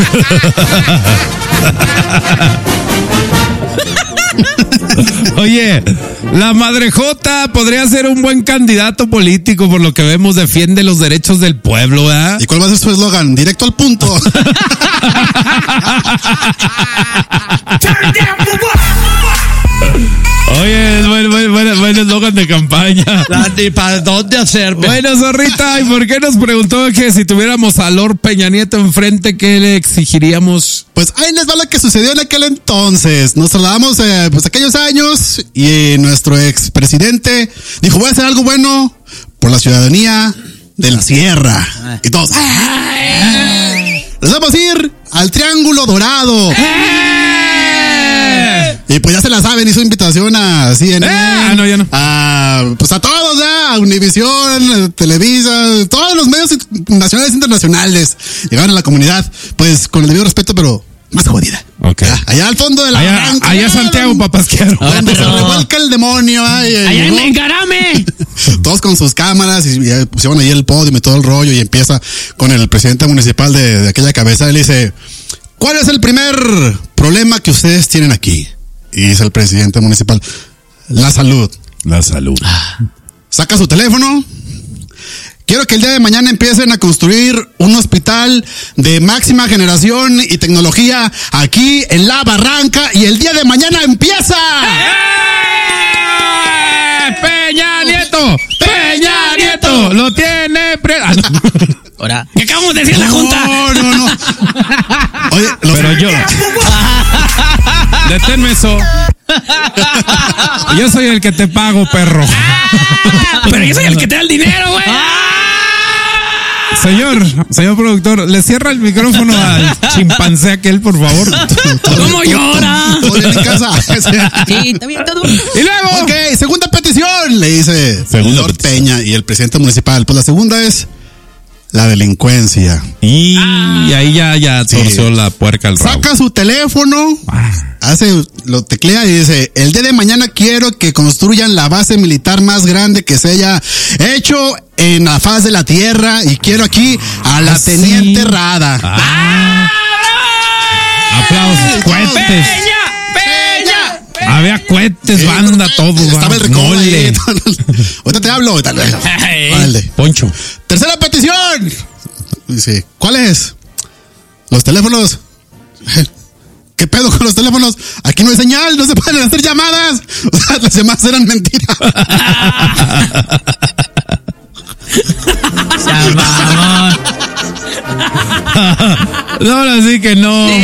Oye, la Madrejota podría ser un buen candidato político, por lo que vemos defiende los derechos del pueblo, ¿verdad? ¿Y cuál va a ser su eslogan? Directo al punto. Oye, es buen eslogan de campaña. ¿Y para dónde hacerme? Bueno, Zorrita, ¿y por qué nos preguntó que si tuviéramos a Lord Peña Nieto enfrente, qué le exigiríamos? Pues ahí les va lo que sucedió en aquel entonces. Nos trasladamos pues aquellos años y nuestro expresidente dijo, voy a hacer algo bueno por la ciudadanía de la sierra. Y todos, les vamos a ir al Triángulo Dorado. Y pues ya se la saben, hizo invitación a CNN, no, ya no. Pues a todos, a Univisión, Televisa, todos los medios nacionales e internacionales llegaron a la comunidad, pues con el debido respeto, pero más jodida. Okay. Allá al fondo de la barranca. Allá Santiago Papasquiaro. Donde se revuelca el demonio. Allá en Engarame. Todos con sus cámaras y pusieron ahí el podio y todo el rollo y empieza con el presidente municipal de aquella cabeza. Él dice, ¿cuál es el primer problema que ustedes tienen aquí? Y dice el presidente municipal, la salud. La salud. Saca su teléfono. Quiero que el día de mañana empiecen a construir un hospital de máxima generación y tecnología aquí en la barranca y el día de mañana empieza. ¡Peña Nieto! ¡Peña Nieto! ¡Lo tiene Ahora, ¿qué acabamos de decir en la junta? No. Oye, pero yo. Deténme eso. Yo soy el que te pago, perro. Pero yo soy el que te da el dinero, güey. Señor productor, le cierra el micrófono al chimpancé aquel, por favor. ¿Cómo llora? En casa. Sí, está bien todo. Y luego. Ok, segunda petición, le dice Lord Peña y el presidente municipal. Pues la segunda es la delincuencia. Y ahí ya torció la puerca al rabo. Saca su teléfono, lo teclea y dice, el día de mañana quiero que construyan la base militar más grande que se haya hecho en la faz de la tierra y quiero aquí a la teniente Rada. Aplausos, cohetes. Había cohetes, banda, todo. Estaba el recodo ahí. Ahorita te hablo. Vale. Poncho. Tercera petición. Dice, ¿cuál es? Los teléfonos. ¿Qué pedo con los teléfonos? Aquí no hay señal, no se pueden hacer llamadas. O sea, las llamadas eran mentiras. No, ahora sí que no.